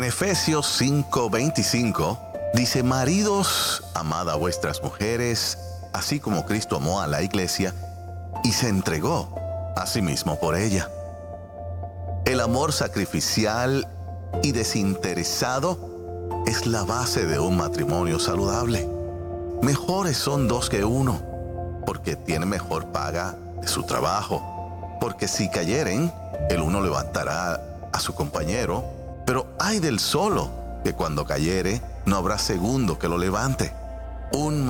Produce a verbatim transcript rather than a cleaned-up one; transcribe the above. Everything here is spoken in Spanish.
Efesios cinco veinticinco dice: maridos, amad a vuestras mujeres, así como Cristo amó a la iglesia y se entregó a sí mismo por ella. El amor sacrificial y desinteresado es la base de un matrimonio saludable. Mejores son dos que uno, porque tiene mejor paga de su trabajo. Porque si cayeren, el uno levantará a su compañero, pero ay del solo, que cuando cayere no habrá segundo que lo levante. Un